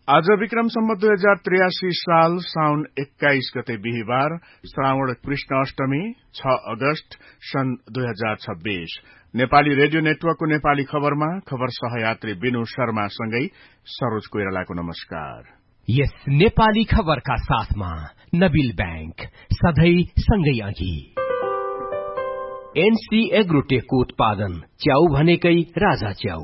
आज विक्रम सम्वत 2083 साल साउन 21 गते बिहिबार श्रावण कृष्ण अष्टमी 6 अगस्त सन् 2026। नेपाली रेडियो नेटवर्कको नेपाली खबरमा खबर सहयात्री बिनु शर्मा सँगै सरोज कोइरालाको नमस्कार। यस नेपाली खबरका साथमा नबिल बैंक सधैं सँगै अघि। एनसी एग्रोटेकको उत्पादन च्याउ भनेकै राजा च्याउ।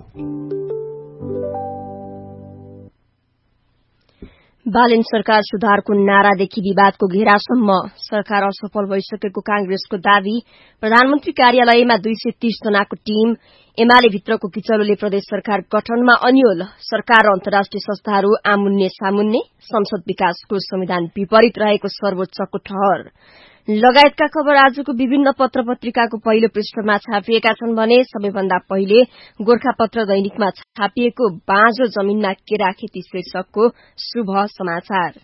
बालेन सरकार सुधारको नारादेखि विवादको घेरासम्म सरकार असफल भइसकेको कांग्रेसको दावी, प्रधानमन्त्री कार्यालयमा 230 जनाको टीम, एमाले भित्रको किचलोले प्रदेश सरकार गठनमा अन्यल, सरकार र अन्तर्राष्ट्रिय संस्थाहरू आमुन्ने सामुन्ने, संसद विकासको संविधान विपरीत रहेको सर्वोच्चको ठहर लगायतका खबर आजको विभिन्न पत्र पत्रिकाको पहिलो पृष्ठमा छापिएका छन् भने सबैभन्दा पहिले गोरखापत्र दैनिकमा छापिएको बाँझो जमीनमा केरा खेती शीर्षकको शुभ समाचार।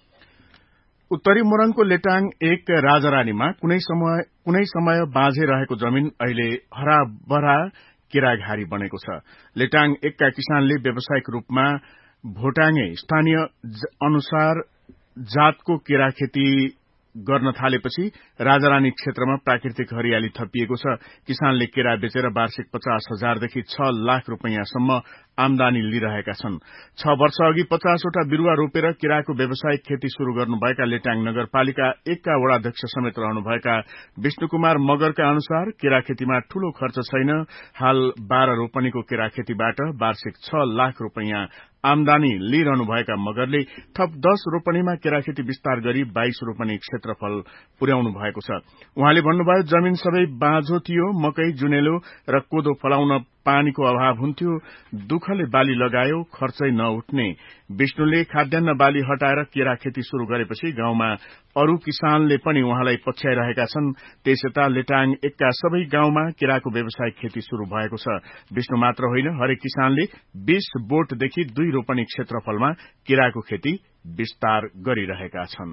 उत्तरी मोरङको लेटाङ 1 राजारानीमा कुनै समय बाँझे रहेको जमीन अहिले हराभरा केराघारी बनेको छ। लेटाङ 1 का किसानले व्यावसायिक रूपमा भोटाङे स्थानीय अनुसार जातको केरा खेती गर्न थालेपछि राजारानी क्षेत्रमा प्राकृतिक हरियाली थपिएको छ। किसानले केरा बेचेर वार्षिक 50,000 देखि 6 लाख रुपैयाँसम्म आमदानी लिइरहेका छन्। 6 वर्ष अघि 50 वटा बिरूवा रोपेर केराको व्यावसायिक खेती शुरू गर्नुभएका लेटाङ नगरपालिका 1 का वडाध्यक्ष समेत रहनुभएका विष्णु कुमार मगरका अनुसार केरा खेतीमा ठूलो खर्च छैन। हाल 12 रोपनीको केरा खेतीबाट वार्षिक 6 लाख रुपैयाँ आमदानी लिइरहनुभएका मगरले थप 10 रोपनीमा केराखेती विस्तार गरी 22 रोपनी क्षेत्रफल पुर्याउनु भएको छ। उहाँले भन्नुभयो, जमीन सबै बाँझो थियो, मकै, जुनेलो र कोदो फलाउन पानीको अभाव हुन्थ्यो, दुःखले बाली लगायो, खर्चै नउठ्ने। विष्णुले खाद्यान्न बाली हटाएर केरा खेती शुरू गरेपछि गाउँमा अरू किसानले पनि उहाँलाई पछ्याइरहेका छन्। त्यसयता लेटाङ 1 का सबै गाउँमा केराको व्यावसायिक खेती शुरू भएको छ। विष्णु मात्र होइन, हरेक किसानले 20 बोटदेखि 2 रोपनी क्षेत्रफलमा केराको खेती विस्तार गरिरहेका छन्।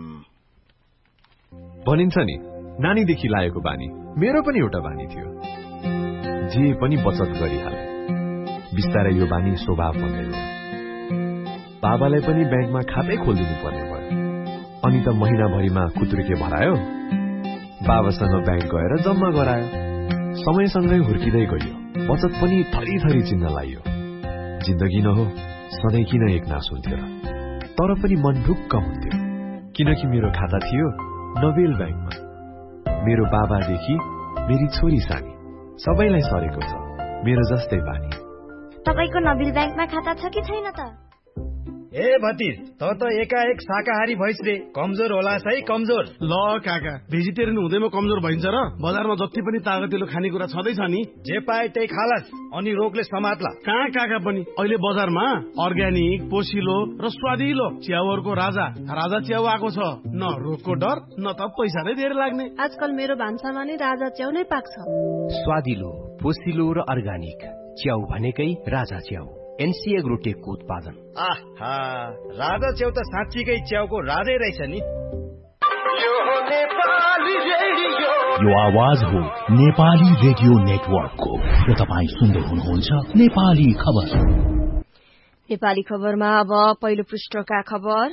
भनिन्छ नि, नानीदेखि लागेको बानी मेरो पनि एउटा बानी थियो, जे पनि बचत गरिहाले। बिस्तारै यो बानी स्वभाव बन्दै गयो। बाबालाई पनि ब्याङ्कमा खातै खोलिदिनु पर्ने भयो। अनि त महिनाभरिमा खुत्रुके भरायो, बाबासँग ब्याङ्क गएर जम्मा गरायो। समयसँगै हुर्किँदै गयो, बचत पनि थरी थरी चिन्न लाग्यो। जिन्दगी न हो, सधैँ किन एकनास हुन्थ्यो र? तर पनि मन ढुक्क हुन्थ्यो, किनकि मेरो खाता थियो नबेल ब्याङ्कमा। मेरो बाबादेखि मेरी छोरी सानी सबैलाई सरेको छ मेरो जस्तै बानी। तपाईको नबिल ब्याङ्कमा खाता छ कि छैन त? ए भतिज, त एकाएक शाकाहारी भइस रे, कमजोर होला है कमजोर। ल काका, भेजिटेरियन हुँदैमा कमजोर भइन्छ र? बजारमा जति पनि तागतिलो खानेकुरा छँदैछ नि, जे पाए त्यही खालास, अनि रोगले समात्ला। कहाँ काका पनि अहिले बजारमा अर्ग्यानिक, पोसिलो र स्वादिलो च्याउहरूको राजा च्याउ आएको छ। न रोगको डर, न त पैसा नै धेरै लाग्ने। आजकल मेरो भान्सामा नि राजा च्याउ नै पाक्छ। स्वादिलो, पोसिलो र अर्ग्यानिक च्याउ भनेकै राजा च्याउ। एनसी एग्रोटेकको उत्पादन। आहा, राजा च्याउ त साँच्चीकै च्याउको राजै रहेछ नि। यो आवाज हो नेपाली रेडियो नेटवर्कको र तपाईँ सुन्दै हुनुहुन्छ नेपाली खबर। नेपाली खबरमा अब पहिलो पृष्ठका खबर।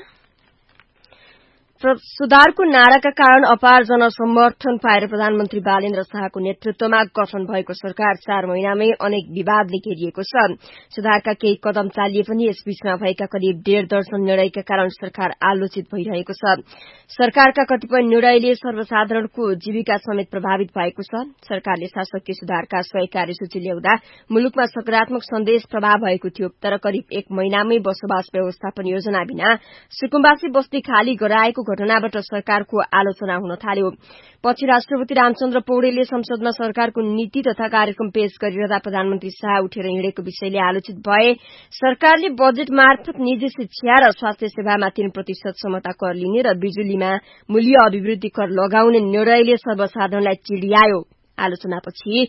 सुधारको नाराका कारण अपार जनसमर्थन पाएर प्रधानमन्त्री बालेन्द्र शाहको नेतृत्वमा गठन भएको सरकार 4 महिनामै अनेक विवादले घेरिएको छ। सुधारका केही कदम चालिए पनि यसबीचमा भएका करिब 1.5 दर्जन निर्णयका कारण सरकार आलोचित भइरहेको छ। सरकारका कतिपय निर्णयले सर्वसाधारणको जीविका समेत प्रभावित भएको छ। सरकारले शासकीय सुधारका 100 कार्यसूची ल्याउँदा मुलुकमा सकारात्मक सन्देश प्रभाव भएको थियो, तर करिब 1 महिनामै बसोबास व्यवस्थापन योजना बिना सुकुम्बासी बस्ती खाली गराएको घटनाबाट सरकारको आलोचना हुन थाल्यो। पछि राष्ट्रपति रामचन्द्र पौडेलले संसदमा सरकारको नीति तथा कार्यक्रम पेश गरिरहँदा प्रधानमन्त्री शाह उठेर हिँडेको विषयले आलोचित भए। सरकारले बजेट मार्फत निजी शिक्षा र स्वास्थ्य सेवामा 3% क्षमता कर लिने र बिजुलीमा मूल्य अभिवृद्धि कर लगाउने निर्णयले सर्वसाधारणलाई चिडियायो। आलोचनापछि